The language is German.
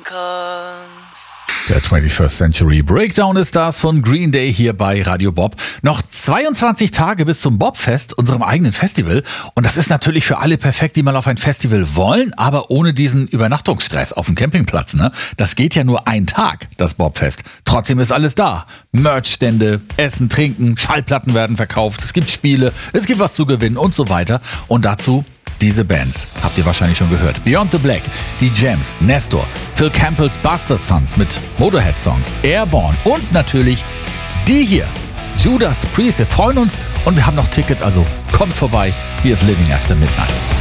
kannst. Der 21st Century Breakdown ist das von Green Day hier bei Radio Bob. Noch 22 Tage bis zum Bobfest, unserem eigenen Festival. Und das ist natürlich für alle perfekt, die mal auf ein Festival wollen, aber ohne diesen Übernachtungsstress auf dem Campingplatz. Ne? Das geht ja nur einen Tag, das Bobfest. Trotzdem ist alles da. Merchstände, Essen, Trinken, Schallplatten werden verkauft, es gibt Spiele, es gibt was zu gewinnen und so weiter. Und dazu diese Bands, habt ihr wahrscheinlich schon gehört. Beyond the Black, die Jams, Nestor, Phil Campbells Bastard Sons mit Motorhead-Songs, Airborne und natürlich die hier, Judas Priest. Wir freuen uns und wir haben noch Tickets, also kommt vorbei. Hier ist Living After Midnight.